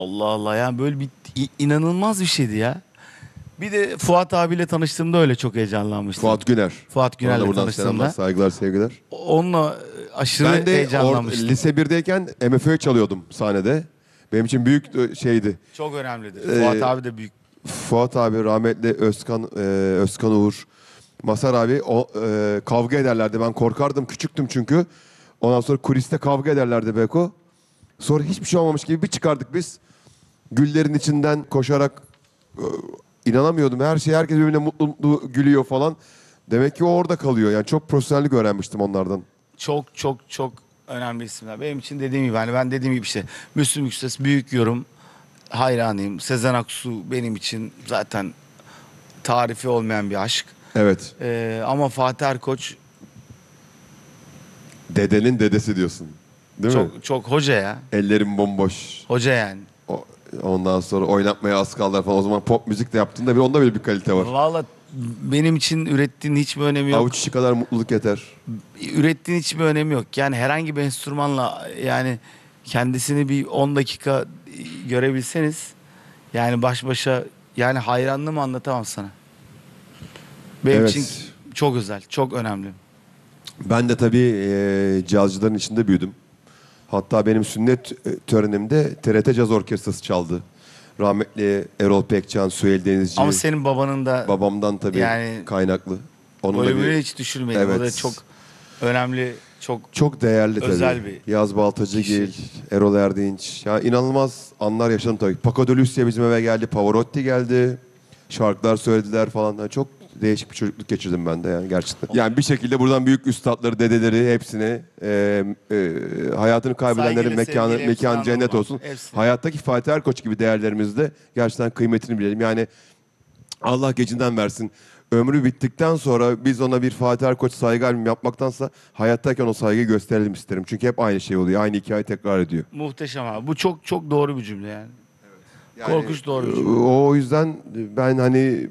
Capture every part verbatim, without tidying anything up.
Allah Allah, yani böyle bir i- inanılmaz bir şeydi ya. Bir de Fuat abiyle tanıştığımda öyle çok heyecanlanmıştım. Fuat Güner. Fuat Ona da Güner'le buradan selamlar, tanıştığımda. saygılar, sevgiler. Onunla aşırı Ben de or heyecanlanmıştım. lise birdeyken M F Ö çalıyordum sahnede. Benim için büyük e, şeydi. Çok önemlidir. Ee, Fuat abi de büyük. Fuat abi, rahmetli Özkan e, Özkan Uğur, Masar abi o, e, kavga ederlerdi. Ben korkardım, küçüktüm çünkü. Ondan sonra kuliste kavga ederlerdi Beko. Sonra hiçbir şey olmamış gibi bir çıkardık biz. Güllerin içinden koşarak e, inanamıyordum. Her şey, herkes birbirine mutlu mutlu gülüyor falan. Demek ki o orada kalıyor. Yani çok profesyonellik öğrenmiştim onlardan. Çok çok çok önemli isimler. Benim için dediğim gibi, hani ben dediğim gibi işte Müslüm Gürses büyük yorum, hayranıyım. Sezen Aksu benim için zaten tarifi olmayan bir aşk. Evet. Ee, ama Fatih Erkoç Dedenin dedesi diyorsun. Değil mi? çok çok hoca ya. Ellerim bomboş. Hoca yani. O- Ondan sonra oynatmaya az kaldılar falan. O zaman pop müzik de yaptığında bir onda bile bir kalite var. Valla benim için ürettiğin hiçbir önemi yok. Avuç içi kadar mutluluk yeter. Ürettiğin hiçbir önemi yok. Yani herhangi bir enstrümanla, yani kendisini bir on dakika görebilseniz, yani baş başa, yani hayranlığımı anlatamam sana. Benim Evet. için çok özel, çok önemli. Ben de tabii e, cazcıların içinde büyüdüm. Hatta benim sünnet e, törenimde T R T Caz Orkestrası çaldı. Rahmetli Erol Pekcan, Süheyl Denizci. Ama senin babanın da Babamdan tabii yani kaynaklı. Onun da bölümünü bir, hiç düşürmedim. O da Evet. çok önemli, çok çok değerli tabii. özel bir Yaz Baltacıgil, Erol Erdinç. Ya inanılmaz anlar yaşadım tabii. Paco de Lucia bizim eve geldi, Pavarotti geldi. Şarkılar söylediler falan. Yani çok değişik bir çocukluk geçirdim ben de yani gerçekten. Yani bir şekilde buradan büyük üstadları, dedeleri hepsini e, e, hayatını kaybedenlerin Saygıyla, mekanı sevgiyle mekanı hepsini cennet anılma. olsun. Hepsi. Hayattaki Fatih Erkoç gibi değerlerimizi de gerçekten kıymetini bilelim. Yani Allah gecinden versin. Ömrü bittikten sonra biz ona bir Fatih Erkoç saygı albümü yapmaktansa hayattayken o saygıyı gösterelim isterim. Çünkü hep aynı şey oluyor. Aynı hikaye tekrar ediyor. Muhteşem abi. Bu çok çok doğru bir cümle yani. Yani, Korkunç doğru bir cümle. O o yüzden ben hani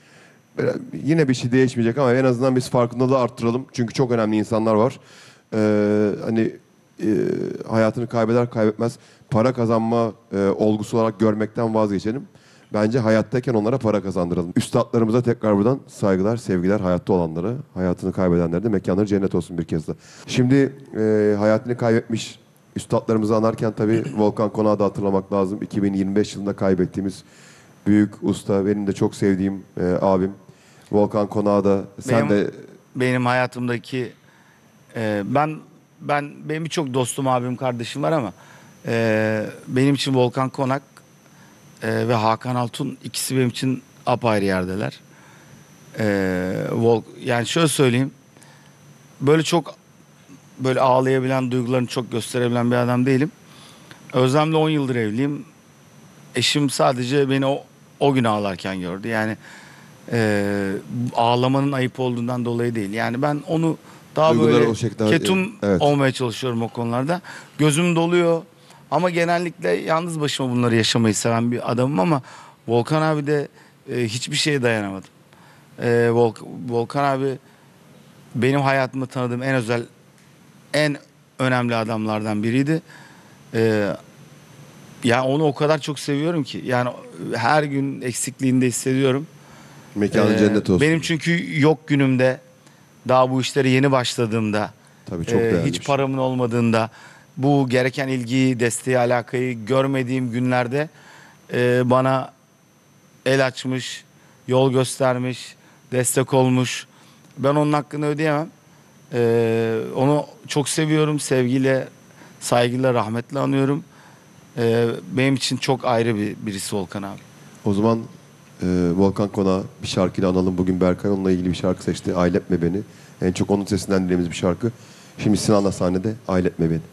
yine bir şey değişmeyecek ama en azından biz farkındalığı arttıralım. Çünkü çok önemli insanlar var. Ee, hani e, hayatını kaybeder kaybetmez para kazanma e, olgusu olarak görmekten vazgeçelim. Bence hayattayken onlara para kazandıralım. Üstadlarımıza tekrar buradan saygılar, sevgiler, hayatta olanlara, hayatını kaybedenlere de mekanları cennet olsun bir kez de. Şimdi e, hayatını kaybetmiş üstadlarımızı anarken tabii Volkan Konak'ı da hatırlamak lazım. iki bin yirmi beş yılında kaybettiğimiz büyük usta, benim de çok sevdiğim e, abim. Volkan Konak'ı da sen Benim- de Benim hayatımdaki e, ben ben benim birçok dostum, abim, kardeşim var ama e, benim için Volkan Konak e, ve Hakan Altun, ikisi benim için apayrı yerdeler. E, Vol yani şöyle söyleyeyim, böyle çok böyle ağlayabilen, duygularını çok gösterebilen bir adam değilim. Özlem'le on yıldır evliyim. Eşim sadece beni o, o gün ağlarken gördü. Yani e, ağlamanın ayıp olduğundan dolayı değil. Yani ben onu daha Duyguları böyle o şekilde- ketum evet. olmaya çalışıyorum o konularda. Gözüm doluyor. Ama genellikle yalnız başıma bunları yaşamayı seven bir adamım ama Volkan abi de e, hiçbir şeye dayanamadım. E, Volk- Volkan abi benim hayatımda tanıdığım en özel, en önemli adamlardan biriydi. E, Yani onu o kadar çok seviyorum ki. Yani her gün eksikliğinde hissediyorum. mekanı Ee, cennet olsun. Benim çünkü yok günümde, daha bu işlere yeni başladığımda, Tabii çok e, değerli hiç bir şey. paramın olmadığında, bu gereken ilgiyi, desteği, alakayı görmediğim günlerde e, bana el açmış, yol göstermiş, destek olmuş. Ben onun hakkını ödeyemem. Ee, onu çok seviyorum, sevgiyle, saygıyla, rahmetle anıyorum. Ee, benim için çok ayrı bir birisi Volkan abi. O zaman e, Volkan Konak'ı bir şarkıyla analım. Bugün Berkay onunla ilgili bir şarkı seçti. Ailetme Beni. En çok onun sesinden dinlediğimiz bir şarkı. Şimdi Sinan'la sahnede Ailetme Beni.